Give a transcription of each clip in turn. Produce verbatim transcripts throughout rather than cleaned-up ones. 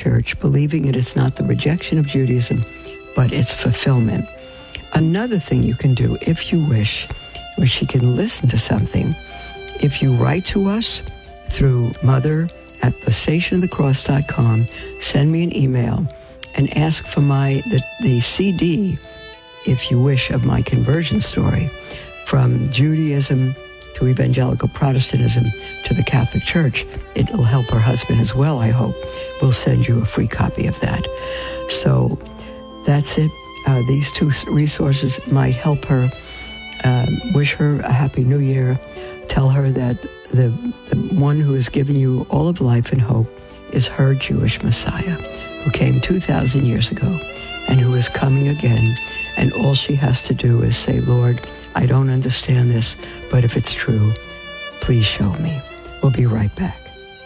Church, believing it is not the rejection of Judaism, but its fulfillment. Another thing you can do, if you wish, where she can listen to something, if you write to us through mother at the station of the cross dot com, send me an email and ask for my the, the C D, if you wish, of my conversion story from Judaism to evangelical Protestantism to the Catholic Church. It'll help her husband as well, I hope. We'll send you a free copy of that. So that's it. Uh, these two resources might help her. Uh, wish her a happy new year. Tell her that the, the one who has given you all of life and hope is her Jewish Messiah, who came two thousand years ago and who is coming again. And all she has to do is say, Lord, I don't understand this, but if it's true, please show me. We'll be right back.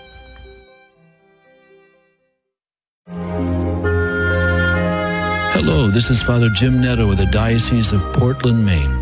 Hello, this is Father Jim Netto with the Diocese of Portland, Maine.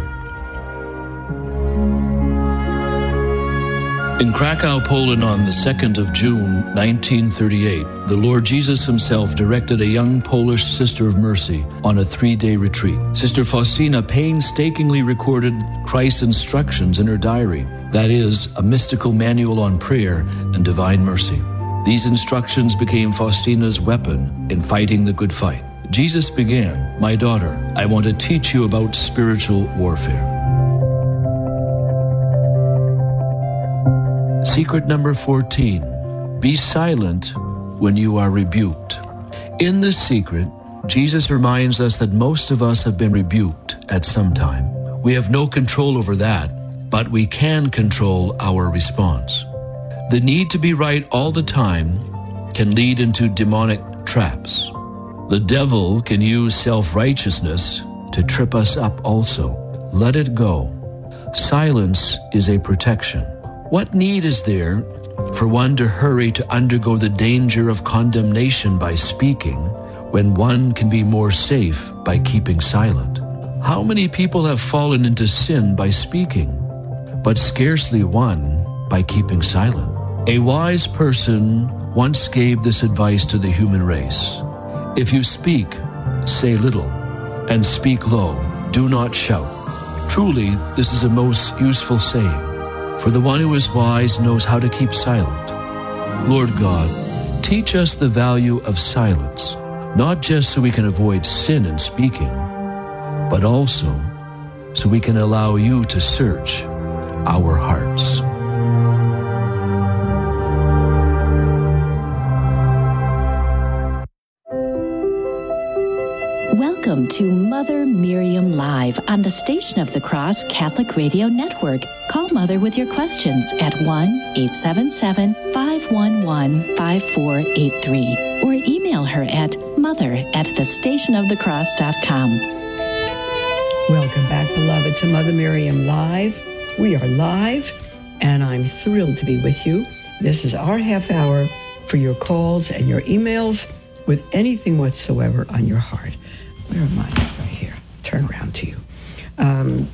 In Krakow, Poland, on the second of June, nineteen thirty-eight, the Lord Jesus himself directed a young Polish Sister of Mercy on a three-day retreat. Sister Faustina painstakingly recorded Christ's instructions in her diary, that is, a mystical manual on prayer and divine mercy. These instructions became Faustina's weapon in fighting the good fight. Jesus began, "My daughter, I want to teach you about spiritual warfare." Secret number fourteen, be silent when you are rebuked. In this secret, Jesus reminds us that most of us have been rebuked at some time. We have no control over that, but we can control our response. The need to be right all the time can lead into demonic traps. The devil can use self-righteousness to trip us up also. Let it go. Silence is a protection. What need is there for one to hurry to undergo the danger of condemnation by speaking when one can be more safe by keeping silent? How many people have fallen into sin by speaking, but scarcely one by keeping silent? A wise person once gave this advice to the human race. If you speak, say little, and speak low. Do not shout. Truly, this is a most useful saying. For the one who is wise knows how to keep silent. Lord God, teach us the value of silence, not just so we can avoid sin in speaking, but also so we can allow you to search our hearts. Welcome to Mother Miriam Live on the Station of the Cross Catholic Radio Network. Call Mother with your questions at one eight seven seven, five one one, five four eight three or email her at mother at the station of the cross dot com. Welcome back, beloved, to Mother Miriam Live. We are live, and I'm thrilled to be with you. This is our half hour for your calls and your emails with anything whatsoever on your heart. Where am I? Right here. Turn around to you. Um,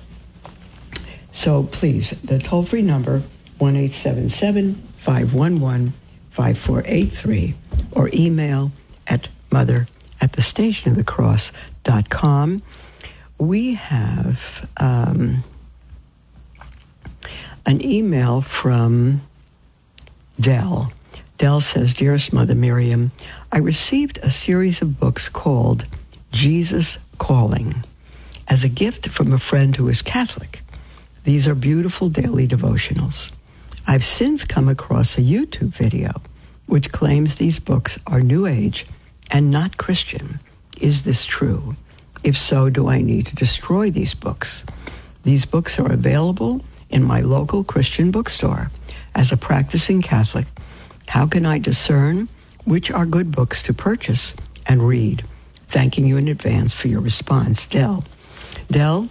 so please, the toll-free number, one eight seven seven, five one one, five four eight three, or email at mother at the station of the cross dot com. We have um, an email from Dell. Dell says, "Dearest Mother Miriam, I received a series of books called Jesus Calling as a gift from a friend who is Catholic. These are beautiful daily devotionals. I've since come across a YouTube video which claims these books are New Age and not Christian. Is this true? If so, do I need to destroy these books? These books are available in my local Christian bookstore. As a practicing Catholic, how can I discern which are good books to purchase and read? Thanking you in advance for your response, Dell." Dell,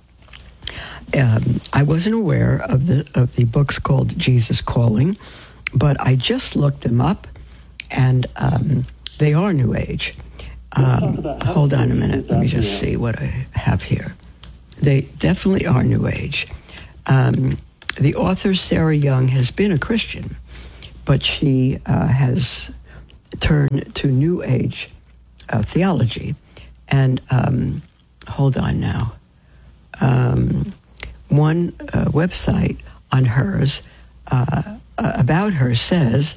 um, I wasn't aware of the of the books called Jesus Calling, but I just looked them up, and um, they are New Age. Um, hold on a minute. Let me just see what I have here. They definitely are New Age. Um, the author, Sarah Young, has been a Christian, but she uh, has turn to New Age uh, theology. And um, hold on now. Um, one uh, website on hers, uh, about her, says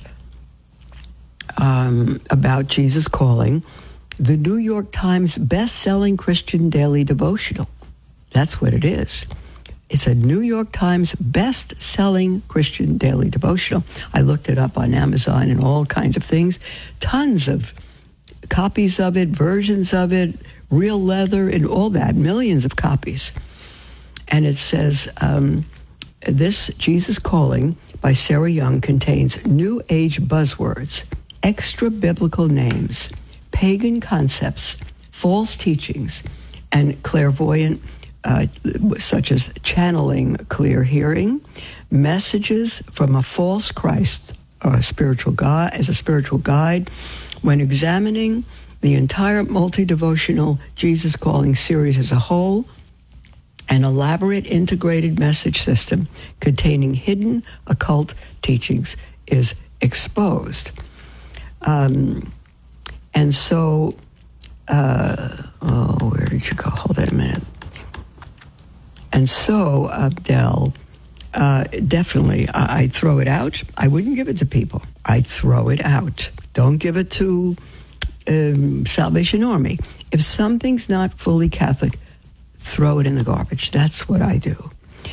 um, about Jesus Calling, the New York Times best-selling Christian daily devotional. That's what it is. It's a New York Times best-selling Christian daily devotional. I looked it up on Amazon and all kinds of things. Tons of copies of it, versions of it, real leather and all that, millions of copies. And it says, um, this Jesus Calling by Sarah Young contains New Age buzzwords, extra-biblical names, pagan concepts, false teachings, and clairvoyant, uh, such as channeling clear hearing, messages from a false Christ or a spiritual God as a spiritual guide. When examining the entire multi-devotional Jesus Calling series as a whole, an elaborate integrated message system containing hidden occult teachings is exposed. Um, and so, uh, oh, where did you go? Hold on a minute. And so, Abdel, uh, definitely, I, I'd throw it out. I wouldn't give it to people. I'd throw it out. Don't give it to um, Salvation Army. If something's not fully Catholic, throw it in the garbage. That's what I do.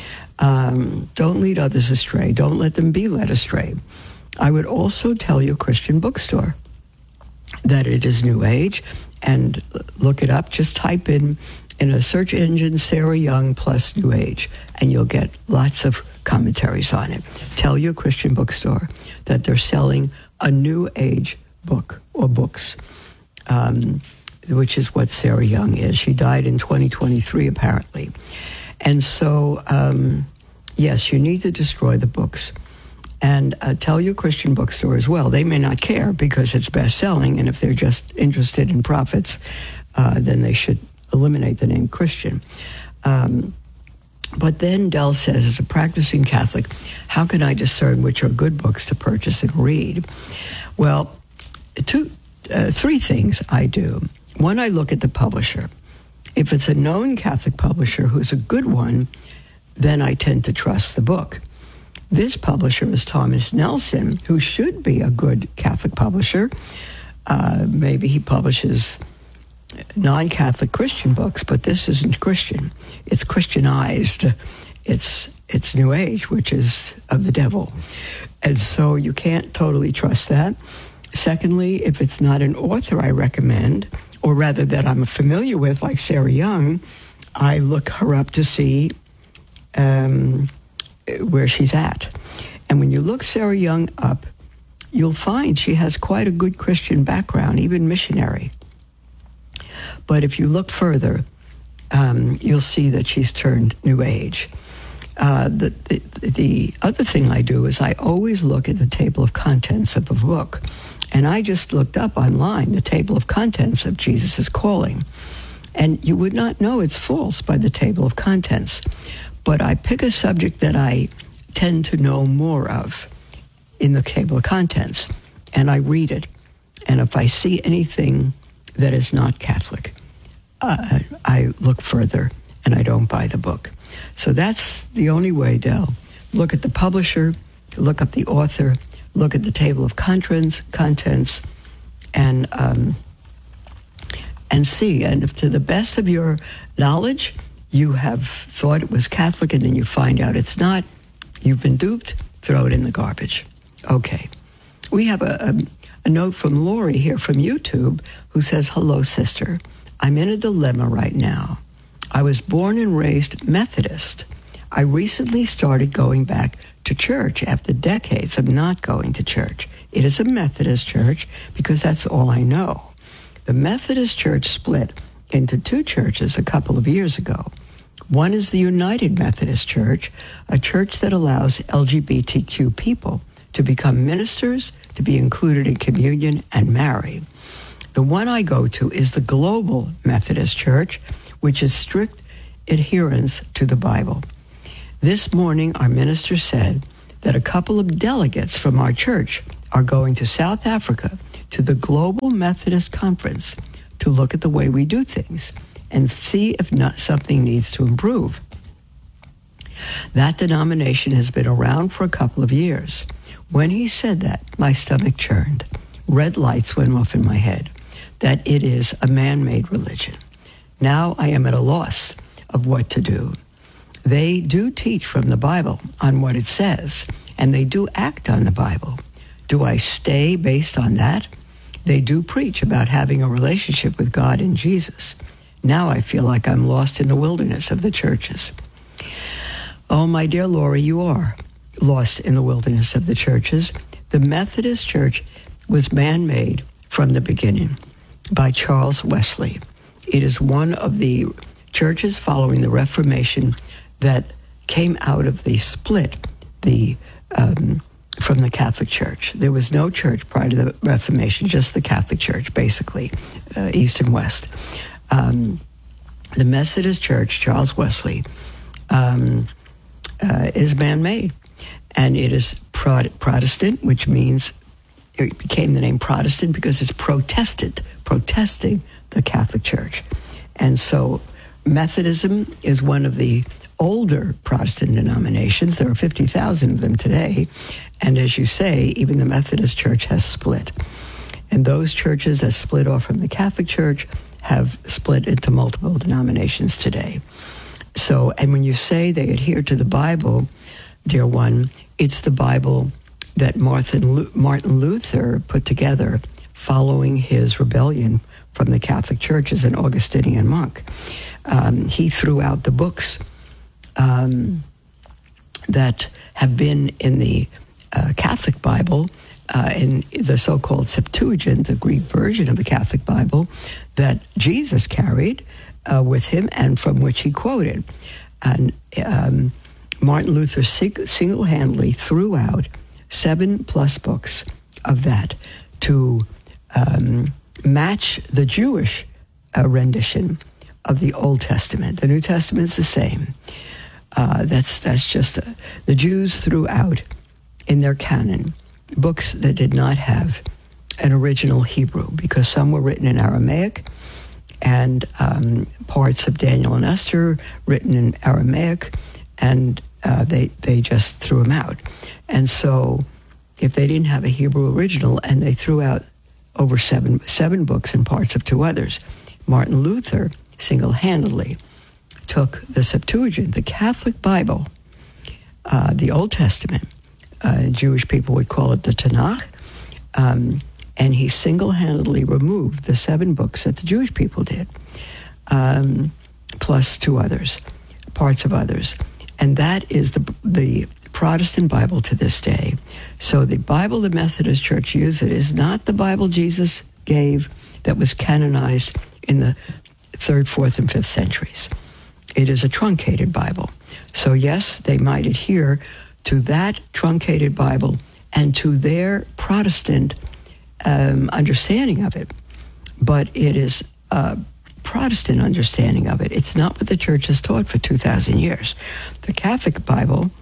Um, don't lead others astray. Don't let them be led astray. I would also tell your Christian bookstore that it is New Age, and look it up. Just type in, in a search engine, Sarah Young plus New Age, and you'll get lots of commentaries on it. Tell your Christian bookstore that they're selling a New Age book or books, um, which is what Sarah Young is. She died in twenty twenty-three, apparently. And so, um, yes, you need to destroy the books. And uh, tell your Christian bookstore as well. They may not care because it's best-selling, and if they're just interested in profits, uh, then they should eliminate the name Christian. Um, but then Dell says, as a practicing Catholic, how can I discern which are good books to purchase and read? Well, two, uh, three things I do. One, I look at the publisher. If it's a known Catholic publisher who's a good one, then I tend to trust the book. This publisher is Thomas Nelson, who should be a good Catholic publisher. Uh, maybe he publishes non-Catholic Christian books, but this isn't Christian. It's Christianized. It's it's New Age, which is of the devil. And so you can't totally trust that. Secondly, if it's not an author I recommend, or rather that I'm familiar with, like Sarah Young, I look her up to see um, where she's at. And when you look Sarah Young up, you'll find she has quite a good Christian background, even missionary. But if you look further, um, you'll see that she's turned New Age. Uh, the, the, the other thing I do is I always look at the table of contents of a book. And I just looked up online the table of contents of Jesus' Calling. And you would not know it's false by the table of contents. But I pick a subject that I tend to know more of in the table of contents, and I read it. And if I see anything that is not Catholic, uh, I look further and I don't buy the book. So that's the only way, Del. Look at the publisher, look up the author, look at the table of contents, contents, and um, and see. And if to the best of your knowledge, you have thought it was Catholic and then you find out it's not, you've been duped, throw it in the garbage. Okay. We have a, a, a note from Lori here from YouTube who says, hello, sister. I'm in a dilemma right now. I was born and raised Methodist. I recently started going back to church after decades of not going to church. It is a Methodist church because that's all I know. The Methodist Church split into two churches a couple of years ago. One is the United Methodist Church, a church that allows L G B T Q people to become ministers, to be included in communion, and marry. The one I go to is the Global Methodist Church, which is strict adherence to the Bible. This morning, our minister said that a couple of delegates from our church are going to South Africa to the Global Methodist Conference to look at the way we do things and see if not something needs to improve. That denomination has been around for a couple of years. When he said that, my stomach churned. Red lights went off in my head, that it is a man-made religion. Now I am at a loss of what to do. They do teach from the Bible on what it says, and they do act on the Bible. Do I stay based on that? They do preach about having a relationship with God in Jesus. Now I feel like I'm lost in the wilderness of the churches. Oh, my dear Lori, you are lost in the wilderness of the churches. The Methodist Church was man-made from the beginning by Charles Wesley. It is one of the churches following the Reformation that came out of the split the um, from the Catholic Church. There was no church prior to the Reformation, just the Catholic Church, basically, uh, East and West. Um, the Methodist Church, Charles Wesley, um, uh, is man-made, and it is Prot- Protestant, which means it became the name Protestant because it's protested, protesting the Catholic Church. And so Methodism is one of the older Protestant denominations. There are fifty thousand of them today. And as you say, even the Methodist Church has split. And those churches that split off from the Catholic Church have split into multiple denominations today. So, and when you say they adhere to the Bible, dear one, it's the Bible that Martin Martin Luther put together following his rebellion from the Catholic Church as an Augustinian monk. Um, he threw out the books um, that have been in the uh, Catholic Bible, uh, in the so-called Septuagint, the Greek version of the Catholic Bible, that Jesus carried uh, with him and from which he quoted. And um, Martin Luther sing- single-handedly threw out seven plus books of that to um, match the Jewish uh, rendition of the Old Testament. The New Testament's the same. Uh, that's that's just uh, the Jews threw out in their canon books that did not have an original Hebrew because some were written in Aramaic and um, parts of Daniel and Esther written in Aramaic, and uh, they they just threw them out. And so if they didn't have a Hebrew original and they threw out over seven seven books and parts of two others, Martin Luther single-handedly took the Septuagint, the Catholic Bible, uh, the Old Testament, uh, Jewish people would call it the Tanakh, um, and he single-handedly removed the seven books that the Jewish people did, um, plus two others, parts of others. And that is the the Protestant Bible to this day. So the Bible the Methodist Church uses is not the Bible Jesus gave that was canonized in the third, fourth, and fifth centuries. It is a truncated Bible. So yes, they might adhere to that truncated Bible and to their Protestant um, understanding of it, but it is a Protestant understanding of it. It's not what the church has taught for two thousand years. The Catholic Bible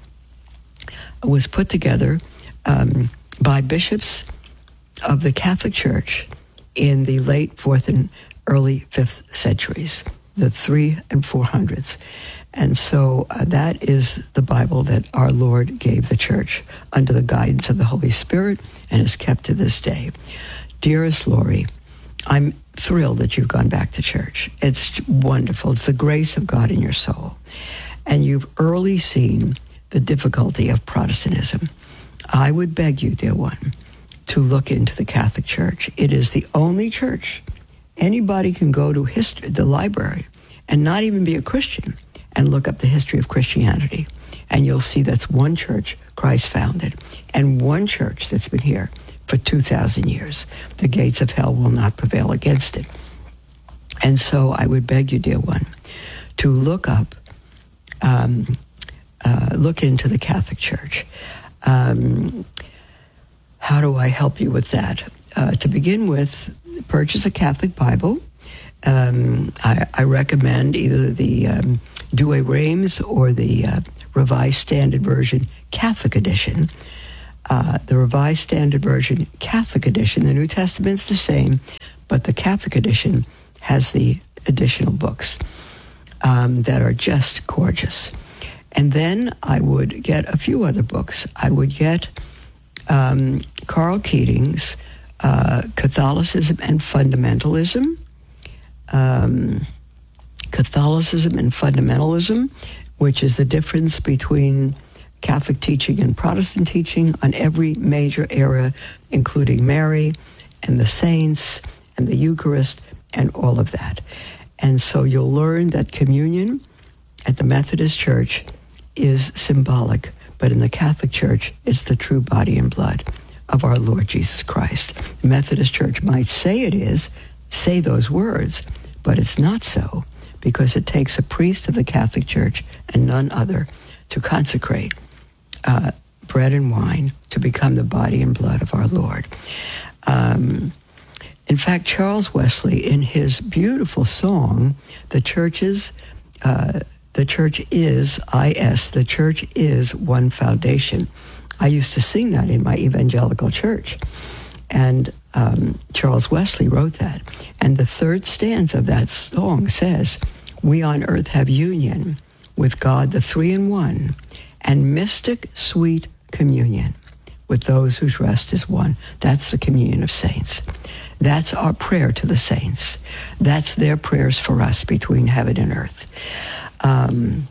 was put together um, by bishops of the Catholic Church in the late fourth and early fifth centuries, the three and four hundreds. And so uh, that is the Bible that our Lord gave the church under the guidance of the Holy Spirit and is kept to this day. Dearest Lori, I'm thrilled that you've gone back to church. It's wonderful. It's the grace of God in your soul. And you've early seen the difficulty of Protestantism. I would beg you, dear one, to look into the Catholic Church. It is the only church. Anybody can go to history, the library, and not even be a Christian, and look up the history of Christianity. And you'll see that's one church Christ founded, and one church that's been here for two thousand years. The gates of hell will not prevail against it. And so I would beg you, dear one, to look up, um, uh, look into the Catholic Church. Um, how do I help you with that? Uh, to begin with, purchase a Catholic Bible. Um, I, I recommend either the um, Douay-Rheims or the uh, Revised Standard Version Catholic Edition. Uh, the Revised Standard Version, Catholic edition. The New Testament's the same, but the Catholic edition has the additional books um, that are just gorgeous. And then I would get a few other books. I would get um, Carl Keating's uh, Catholicism and Fundamentalism. Um, Catholicism and Fundamentalism, which is the difference between Catholic teaching and Protestant teaching on every major area, including Mary and the saints and the Eucharist and all of that. And so you'll learn that communion at the Methodist Church is symbolic, but in the Catholic Church, it's the true body and blood of our Lord Jesus Christ. The Methodist Church might say it is, say those words, but it's not so, because it takes a priest of the Catholic Church and none other to consecrate uh, bread and wine to become the body and blood of our Lord. Um, in fact, Charles Wesley, in his beautiful song, "The Churches," uh, the Church is, I S, the Church is one foundation. I used to sing that in my evangelical church. And um, Charles Wesley wrote that. And the third stanza of that song says, "We on earth have union with God, the three in one, and mystic sweet communion with those whose rest is one." That's the communion of saints. That's our prayer to the saints. That's their prayers for us between heaven and earth. Um,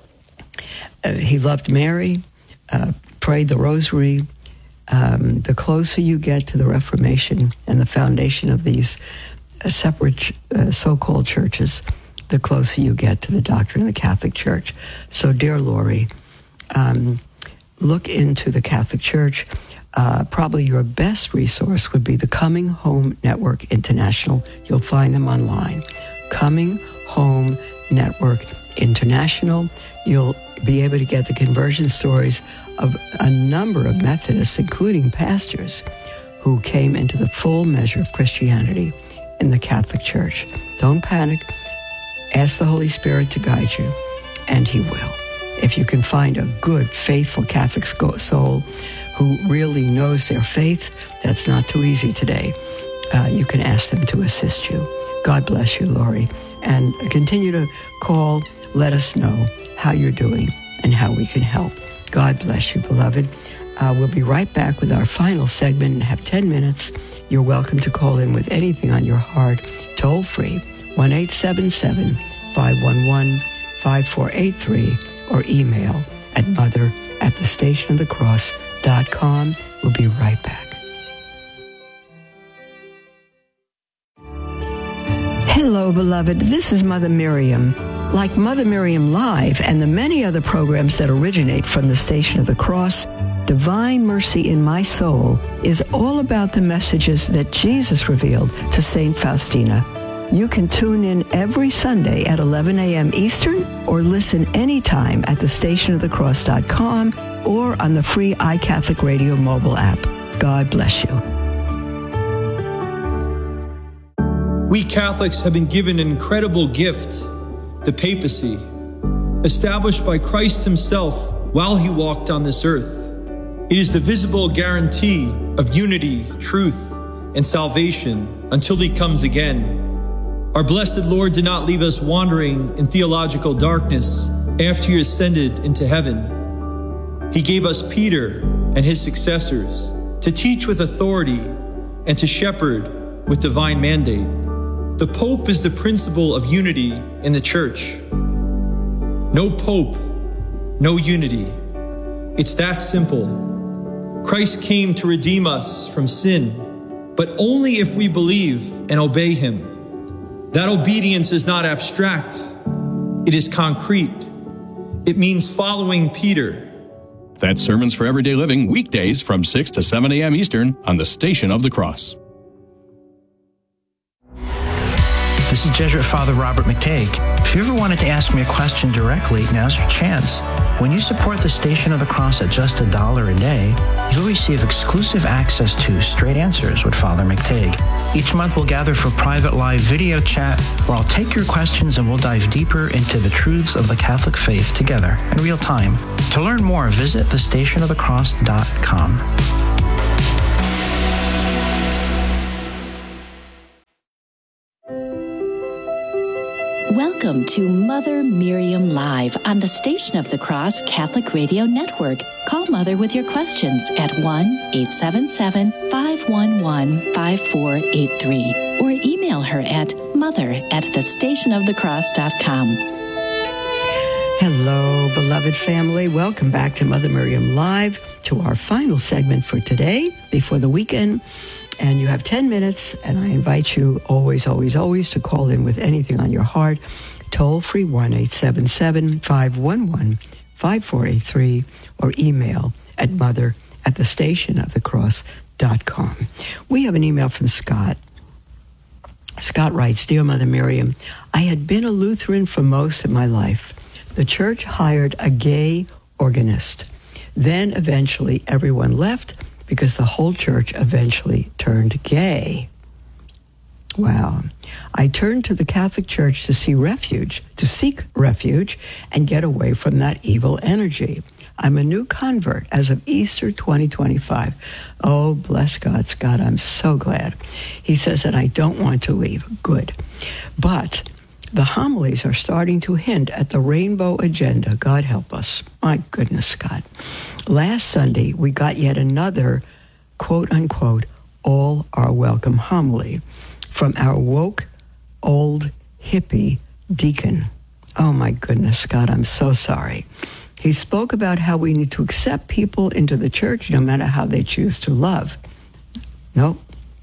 uh, he loved Mary, uh, prayed the rosary. Um, the closer you get to the Reformation and the foundation of these uh, separate uh, so-called churches, the closer you get to the doctrine of the Catholic Church. So, dear Lori, um, look into the Catholic Church. Uh, probably your best resource would be the Coming Home Network International. You'll find them online. Coming Home Network International. You'll be able to get the conversion stories of a number of Methodists, including pastors, who came into the full measure of Christianity in the Catholic Church. Don't panic. Ask the Holy Spirit to guide you, and He will. If you can find a good, faithful Catholic soul who really knows their faith, that's not too easy today. Uh, you can ask them to assist you. God bless you, Lori. And continue to call. Let us know how you're doing and how we can help. God bless you, beloved. Uh, we'll be right back with our final segment and have ten minutes. You're welcome to call in with anything on your heart, toll free, one eight seven seven, five one one, five four eight three, or email at mother at the station of the cross dot com. We'll be right back. Hello, beloved. This is Mother Miriam. Like Mother Miriam Live and the many other programs that originate from the Station of the Cross, Divine Mercy in My Soul is all about the messages that Jesus revealed to Saint Faustina. You can tune in every Sunday at eleven a.m. Eastern or listen anytime at the station of the cross dot com or on the free iCatholic Radio mobile app. God bless you. We Catholics have been given an incredible gift, the papacy, established by Christ himself while he walked on this earth. It is the visible guarantee of unity, truth, and salvation until he comes again. Our blessed Lord did not leave us wandering in theological darkness after he ascended into heaven. He gave us Peter and his successors to teach with authority and to shepherd with divine mandate. The Pope is the principle of unity in the Church. No Pope, no unity. It's that simple. Christ came to redeem us from sin, but only if we believe and obey him. That obedience is not abstract. It is concrete. It means following Peter. That's Sermons for Everyday Living, weekdays from six to seven a.m. Eastern on the Station of the Cross. This is Jesuit Father Robert McTague. If you ever wanted to ask me a question directly, now's your chance. When you support the Station of the Cross at just a dollar a day, you'll receive exclusive access to Straight Answers with Father McTague. Each month we'll gather for private live video chat where I'll take your questions and we'll dive deeper into the truths of the Catholic faith together in real time. To learn more, visit the station of the cross dot com. Welcome to Mother Miriam Live on the Station of the Cross Catholic Radio Network. Call Mother with your questions at one eight seven seven, five one one, five four eight three or email her at mother at the station of the cross dot com. Hello, beloved family. Welcome back to Mother Miriam Live, to our final segment for today before the weekend. And you have ten minutes, and I invite you always, always, always to call in with anything on your heart. Toll free one eight seven seven, five one one, five four eight three or email at mother at the station of the cross dot com. We have an email from Scott. Scott writes, Dear Mother Miriam, I had been a Lutheran for most of my life. The church hired a gay organist. Then eventually everyone left because the whole church eventually turned gay. Wow. I turned to the Catholic Church to see refuge, to seek refuge and get away from that evil energy. I'm a new convert as of Easter twenty twenty-five. Oh, bless God, Scott, I'm so glad. He says that I don't want to leave. Good. But the homilies are starting to hint at the rainbow agenda. God help us. My goodness, Scott. Last Sunday, we got yet another, quote-unquote, all are welcome homily from our woke, old, hippie deacon. Oh, my goodness, Scott, I'm so sorry. He spoke about how we need to accept people into the church no matter how they choose to love. Nope.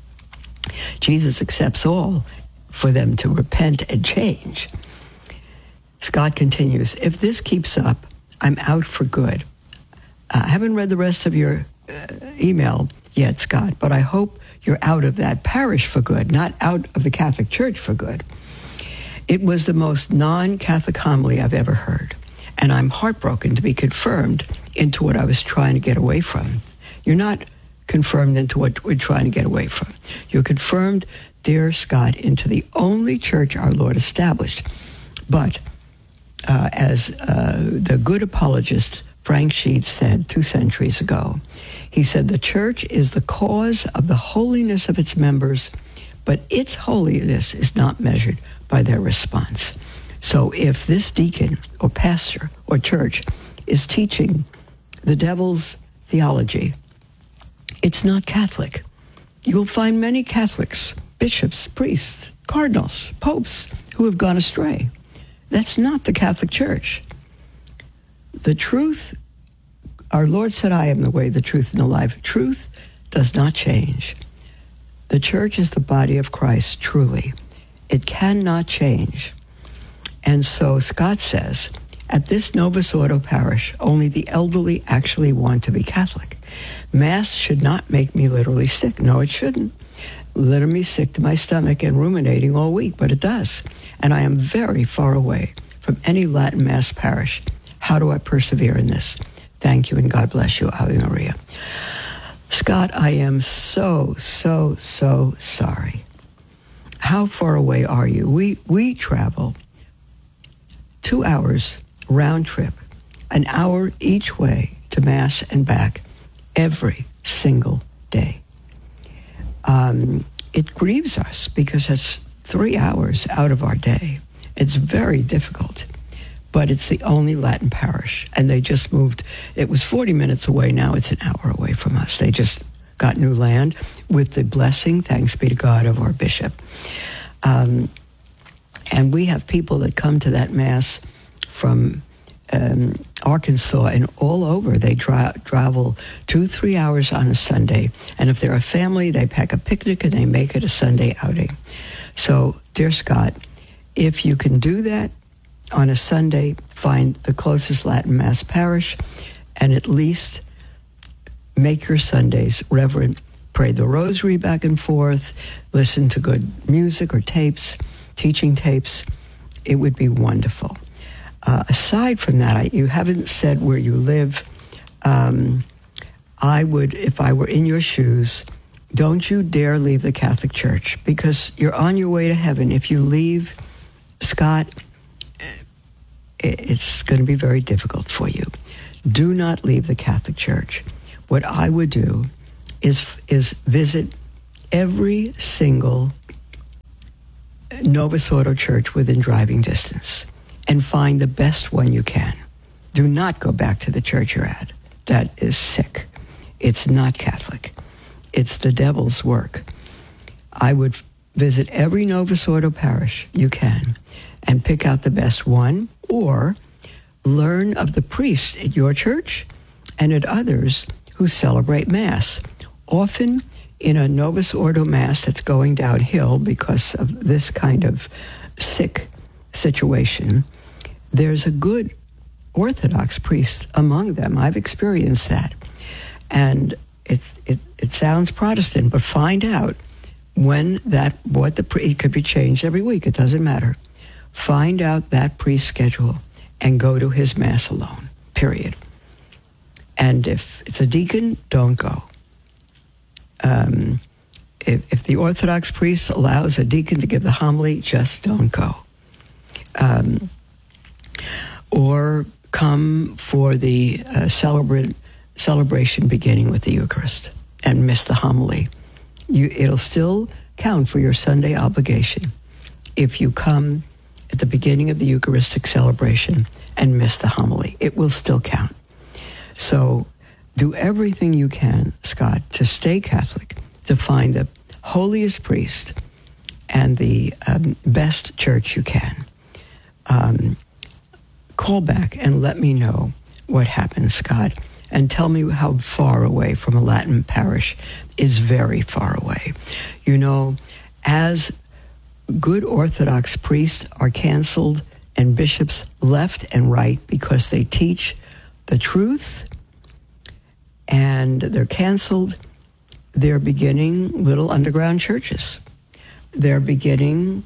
Jesus accepts all for them to repent and change. Scott continues, if this keeps up, I'm out for good. I haven't read the rest of your uh, email yet, Scott, but I hope you're out of that parish for good, not out of the Catholic Church for good. It was the most non-Catholic homily I've ever heard, and I'm heartbroken to be confirmed into what I was trying to get away from. You're not confirmed into what we're trying to get away from. You're confirmed, dear Scott, into the only church our Lord established. But uh, as uh, the good apologist Frank Sheets said two centuries ago, he said, the church is the cause of the holiness of its members, but its holiness is not measured by their response. So if this deacon or pastor or church is teaching the devil's theology, it's not Catholic. You'll find many Catholics, bishops, priests, cardinals, popes who have gone astray. That's not the Catholic Church. The truth, our Lord said, I am the way, the truth, and the life. Truth does not change. The church is the body of Christ, truly. It cannot change. And so Scott says, at this Novus Ordo parish, only the elderly actually want to be Catholic. Mass should not make me literally sick. No, it shouldn't. Literally me sick to my stomach and ruminating all week, but it does. And I am very far away from any Latin Mass parish. How do I persevere in this? Thank you, and God bless you, Ave Maria. Scott, I am so, so, so sorry. How far away are you? We we travel two hours round trip, an hour each way to Mass and back every single day. Um, it grieves us because it's three hours out of our day. It's very difficult, but it's the only Latin parish, and they just moved. It was forty minutes away. Now it's an hour away from us. They just got new land with the blessing, thanks be to God, of our bishop. Um, and we have people that come to that Mass from um, Arkansas and all over. They tra- travel two, three hours on a Sunday. And if they're a family, they pack a picnic and they make it a Sunday outing. So, dear Scott, if you can do that on a Sunday, find the closest Latin Mass parish and at least make your Sundays reverent. Pray the rosary back and forth, listen to good music or tapes, teaching tapes, it would be wonderful. Uh, aside from that, I, you haven't said where you live. Um, I would, if I were in your shoes, don't you dare leave the Catholic Church, because you're on your way to heaven. If you leave, Scott, it's going to be very difficult for you. Do not leave the Catholic Church. What I would do is is visit every single Novus Ordo church within driving distance and find the best one you can. Do not go back to the church you're at. That is sick. It's not Catholic. It's the devil's work. I would visit every Novus Ordo parish you can and pick out the best one, or learn of the priest at your church and at others who celebrate Mass. Often in a Novus Ordo Mass that's going downhill because of this kind of sick situation, there's a good Orthodox priest among them. I've experienced that. And it, it, it sounds Protestant, but find out when that, what the, it could be changed every week, it doesn't matter. Find out that priest's schedule and go to his Mass alone, period. And if it's a deacon, don't go. Um, if, if the Orthodox priest allows a deacon to give the homily, just don't go. Um, or come for the uh, celebrate, celebration beginning with the Eucharist and miss the homily. You, it'll still count for your Sunday obligation if you come at the beginning of the Eucharistic celebration and miss the homily. It will still count. So do everything you can, Scott, to stay Catholic, to find the holiest priest and the um, best church you can. Um, call back and let me know what happens, Scott, and tell me how far away from a Latin parish is very far away. You know, as good Orthodox priests are canceled and bishops left and right because they teach the truth, and they're canceled, they're beginning little underground churches. They're beginning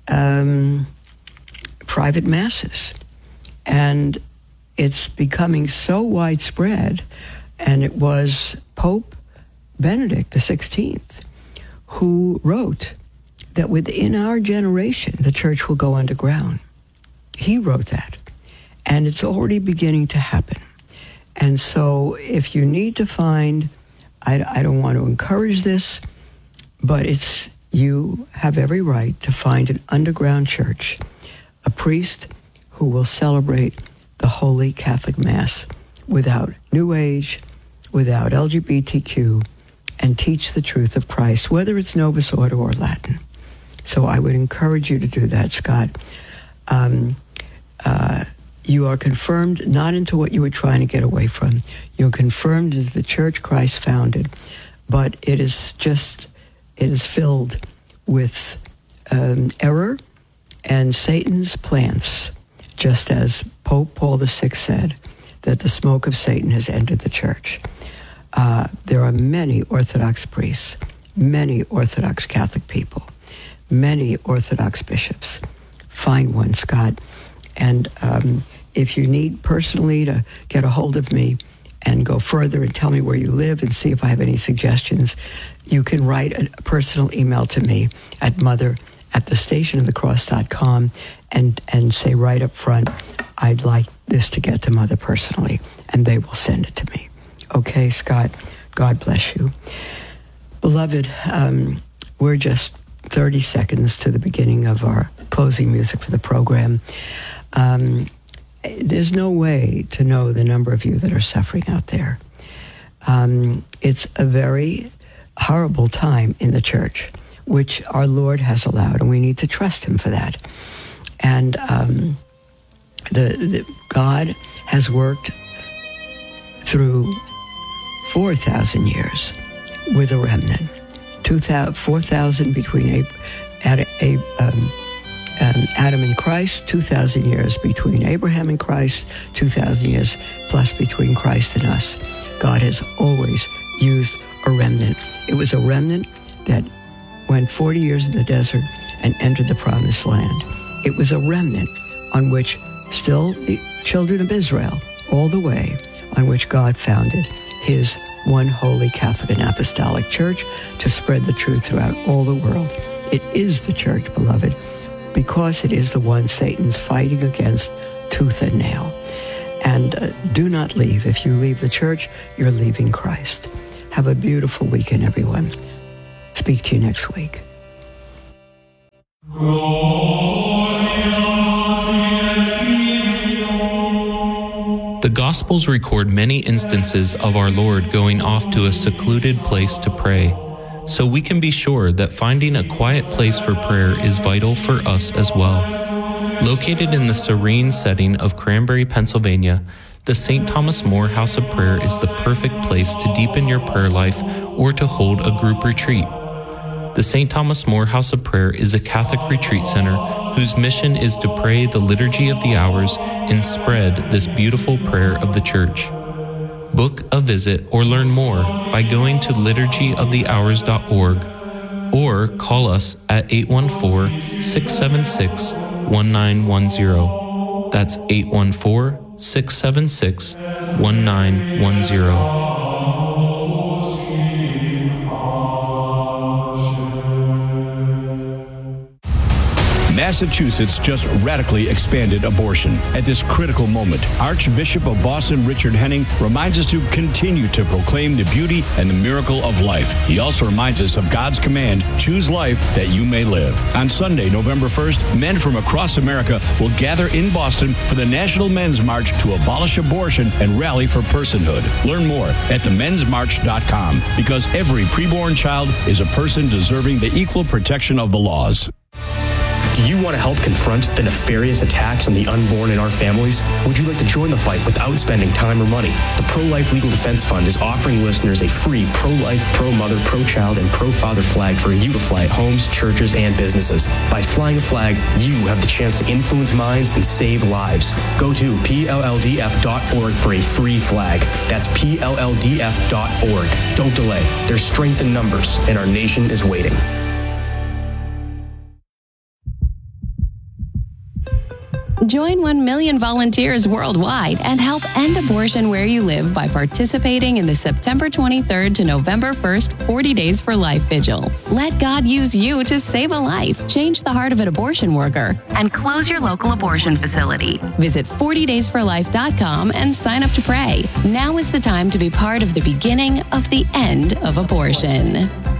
um, private masses. And it's becoming so widespread, and it was Pope Benedict the sixteenth who wrote that within our generation, the church will go underground. He wrote that, and it's already beginning to happen. And so if you need to find, I, I don't want to encourage this, but it's, you have every right to find an underground church, a priest who will celebrate the Holy Catholic Mass without New Age, without L G B T Q, and teach the truth of Christ, whether it's Novus Ordo or Latin. So I would encourage you to do that, Scott. Um, uh, you are confirmed not into what you were trying to get away from. You're confirmed into the church Christ founded, but it is just, it is filled with um, error and Satan's plants, just as Pope Paul the Sixth said, that the smoke of Satan has entered the church. Uh, there are many Orthodox priests, many Orthodox Catholic people, many Orthodox bishops. Find one, Scott. And um, if you need personally to get a hold of me and go further and tell me where you live and see if I have any suggestions, you can write a personal email to me at mother at the station of the cross dot com and, and say right up front, I'd like this to get to Mother personally, and they will send it to me. Okay, Scott, God bless you. Beloved, um, we're just thirty seconds to the beginning of our closing music for the program. Um, there's no way to know the number of you that are suffering out there. Um, it's a very horrible time in the church, which our Lord has allowed, and we need to trust him for that. And um, the, the God has worked through four thousand years with a remnant. two thousand, four thousand between Ab- Ad- Ab- um, um, Adam and Christ, two thousand years between Abraham and Christ, two thousand years plus between Christ and us. God has always used a remnant. It was a remnant that went forty years in the desert and entered the promised land. It was a remnant on which still the children of Israel, all the way, on which God founded his one holy Catholic and Apostolic Church to spread the truth throughout all the world. It is the church, beloved, because it is the one Satan's fighting against tooth and nail. And uh, do not leave. If you leave the church, you're leaving Christ. Have a beautiful weekend, everyone. Speak to you next week. The Gospels record many instances of our Lord going off to a secluded place to pray, so we can be sure that finding a quiet place for prayer is vital for us as well. Located in the serene setting of Cranberry, Pennsylvania, the Saint Thomas More House of Prayer is the perfect place to deepen your prayer life or to hold a group retreat. The Saint Thomas More House of Prayer is a Catholic retreat center whose mission is to pray the Liturgy of the Hours and spread this beautiful prayer of the Church. Book a visit or learn more by going to liturgy of the hours dot org or call us at eight one four, six seven six, one nine one zero. That's eight one four, six seven six, one nine one zero. Massachusetts just radically expanded abortion. At this critical moment, Archbishop of Boston Richard Henning reminds us to continue to proclaim the beauty and the miracle of life. He also reminds us of God's command, choose life that you may live. On Sunday, November first, men from across America will gather in Boston for the National Men's March to abolish abortion and rally for personhood. Learn more at the men's march dot com, because every preborn child is a person deserving the equal protection of the laws. Do you want to help confront the nefarious attacks on the unborn in our families? Would you like to join the fight without spending time or money? The Pro-Life Legal Defense Fund is offering listeners a free pro-life, pro-mother, pro-child, and pro-father flag for you to fly at homes, churches, and businesses. By flying a flag, you have the chance to influence minds and save lives. Go to P L L D F dot org for a free flag. That's P L L D F dot org. Don't delay. There's strength in numbers, and our nation is waiting. Join one million volunteers worldwide and help end abortion where you live by participating in the September twenty-third to November first forty Days for Life Vigil. Let God use you to save a life, change the heart of an abortion worker, and close your local abortion facility. Visit forty days for life dot com and sign up to pray. Now is the time to be part of the beginning of the end of abortion.